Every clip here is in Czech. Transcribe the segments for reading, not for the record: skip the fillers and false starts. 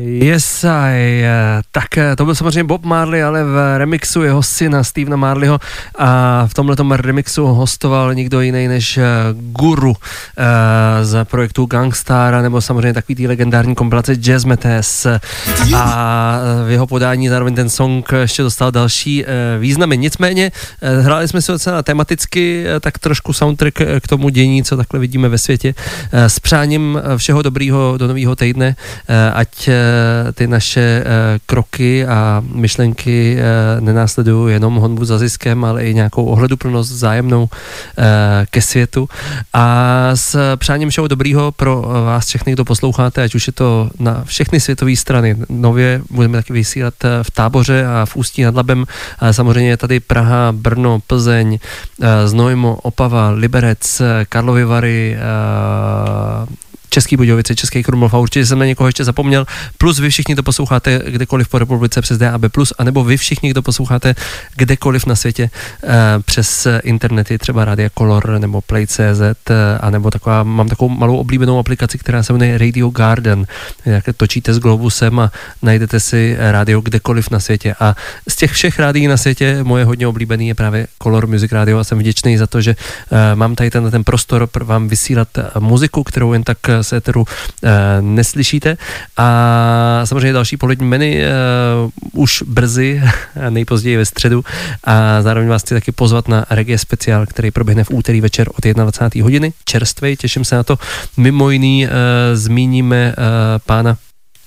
Yes, tak to byl samozřejmě Bob Marley, ale v remixu jeho syna Stevena Marleyho a v tomhletom remixu hostoval nikdo jiný než Guru z projektu Gangstar, nebo samozřejmě takový tý legendární kompilace Jazz Metes, a v jeho podání zároveň ten song ještě dostal další významy. Nicméně hráli jsme si docela tematicky, tak trošku soundtrack k tomu dění, co takhle vidíme ve světě, s přáním všeho dobrýho do nového týdne, ať ty naše kroky a myšlenky nenásledují jenom honbu za ziskem, ale i nějakou ohleduplnost vzájemnou ke světu, a s přáním všeho dobrýho pro vás všechny, kdo posloucháte, ať už je to na všechny světové strany. Nově budeme taky vysílat v Táboře a v Ústí nad Labem, ale samozřejmě je tady Praha, Brno, Plzeň, Znojmo, Opava, Liberec, Karlovy Vary, Český Budějovice, Český Krumlov, a určitě jsem na někoho ještě zapomněl, plus vy všichni to posloucháte kdekoliv po republice přes DAB+, anebo vy všichni, kdo posloucháte kdekoliv na světě přes internety, třeba Rádia Color nebo Play.cz, anebo mám takovou malou oblíbenou aplikaci, která se jmenuje Radio Garden. Jak točíte s globusem a najdete si rádio kdekoliv na světě. A z těch všech rádií na světě moje hodně oblíbený je právě Color Music Radio a jsem vděčný za to, že mám tady ten prostor vám vysílat muziku, kterou jen tak z éteru neslyšíte, a samozřejmě další polední menu už brzy, nejpozději ve středu, a zároveň vás chci taky pozvat na reggae speciál, který proběhne v úterý večer od 21. hodiny, čerstvej, těším se na to. Mimo jiný zmíníme pána,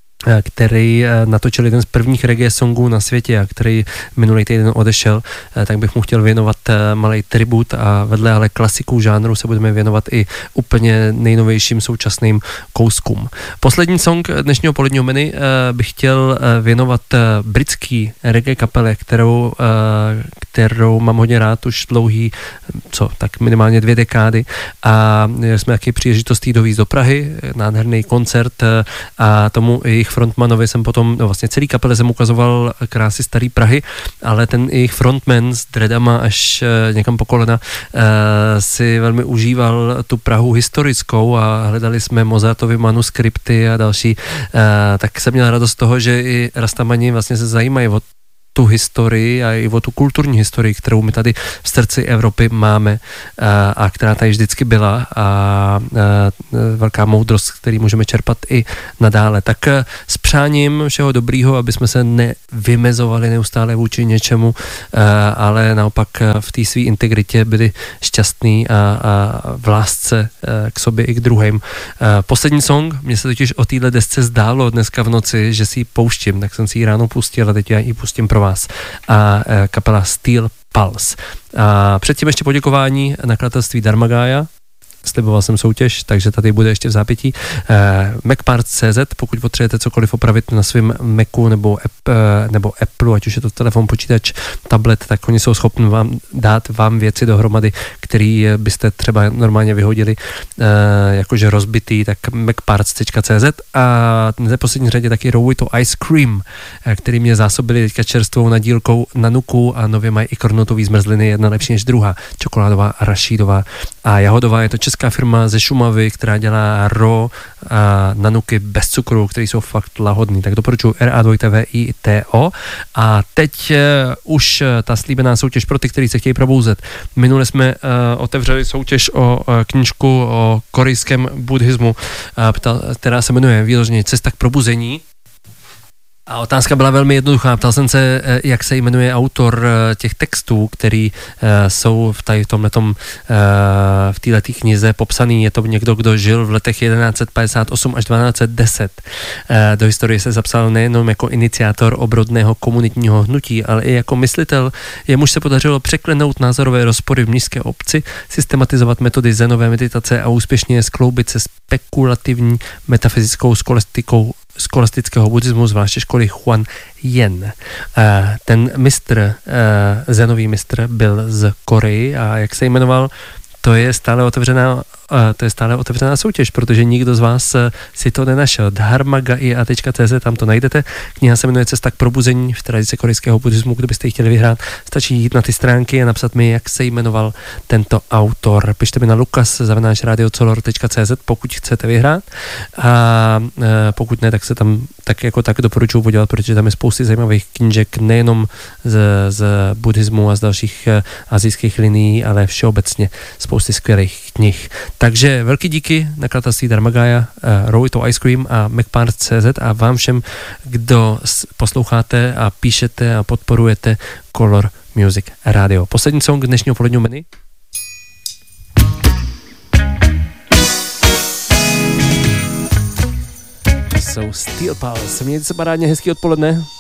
který natočil jeden z prvních reggae songů na světě a který minulý týden odešel, tak bych mu chtěl věnovat malej tribut, a vedle ale klasiků žánru se budeme věnovat i úplně nejnovějším současným kouskům. Poslední song dnešního poledního menu bych chtěl věnovat britský reggae kapele, kterou mám hodně rád už dlouhý, tak minimálně 2 dekády, a jsme taky příležitostí dovízt do Prahy, nádherný koncert, a tomu jejich frontmanovi jsem potom, vlastně celý kapele jsem ukazoval krásy starý Prahy, ale ten jejich frontman s dreadama až někam po kolena si velmi užíval tu Prahu historickou, a hledali jsme Mozartovy manuskripty a další, tak jsem měl radost z toho, že i Rastamani vlastně se zajímají o tu historii a i o tu kulturní historii, kterou my tady v srdci Evropy máme, a která tady vždycky byla, a velká moudrost, který můžeme čerpat i nadále. Tak s přáním všeho dobrýho, aby jsme se nevymezovali neustále vůči něčemu, ale naopak v té své integritě byli šťastní a v lásce k sobě i k druhým. Poslední song, mně se totiž o téhle desce zdálo dneska v noci, že si ji pouštím, tak jsem si ji ráno pustil a teď já ji pustím pro vás. A kapela Steel Pulse. A předtím ještě poděkování nakladatelství Dharmagaya. Sliboval jsem soutěž, takže tady bude ještě v zápětí. Macparts.cz, pokud potřebujete cokoliv opravit na svém Macu nebo Apple, ať už je to telefon, počítač, tablet, tak oni jsou schopni dát vám věci dohromady, které byste třeba normálně vyhodili jakože rozbitý, tak macparts.cz. A v neposlední řadě taky Rowito Ice Cream, který mě zásobili teďka čerstvou nadílkou Nanuku, a nově mají i kornotový zmrzliny, jedna lepší než druhá, čokoládová, rašídová a jahodová. Je to česká firma ze Šumavy, která dělá raw a nanuky bez cukru, které jsou fakt lahodný. Tak doporučuji RADVITO. A teď už ta slíbená soutěž pro ty, kteří se chtějí probouzet. Minule jsme otevřeli soutěž o knížku o korejském buddhismu, která se jmenuje výloženě Cesta k probuzení. A otázka byla velmi jednoduchá. Ptal jsem se, jak se jmenuje autor těch textů, který jsou v této knize popsaný. Je to někdo, kdo žil v letech 1158 až 1210. Do historie se zapsal nejenom jako iniciátor obrodného komunitního hnutí, ale i jako myslitel, jemuž se podařilo překlenout názorové rozpory v mnišské obci, systematizovat metody zenové meditace a úspěšně skloubit se spekulativní metafyzickou skolastického buddhismu, zvláště školy Huan Yen. Ten mistr, zenový mistr, byl z Koreji, a jak se jmenoval, to je stále otevřená to je stále otevřená soutěž, protože nikdo z vás si to nenašel. dharmagai.cz, tam to najdete. Kniha se jmenuje Cesta k probuzení v tradici korejského buddhismu. Kdybyste ji chtěli vyhrát, stačí jít na ty stránky a napsat mi, jak se jmenoval tento autor. Pište mi na lukas@radiocolor.cz, pokud chcete vyhrát. A pokud ne, tak se tam tak doporučuji podívat, protože tam je spousty zajímavých knížek, nejenom z buddhismu a z dalších asijských linií, ale všeobecně spousty skvělých knih. Takže velký díky nakladatelství Dharmagaya, Rowito Ice Cream a MacParts.cz a vám všem, kdo posloucháte a píšete a podporujete Color Music Radio. Poslední song dnešního poledního menu. Jsou Steel Pulse. Mějte se parádně, hezký odpoledne.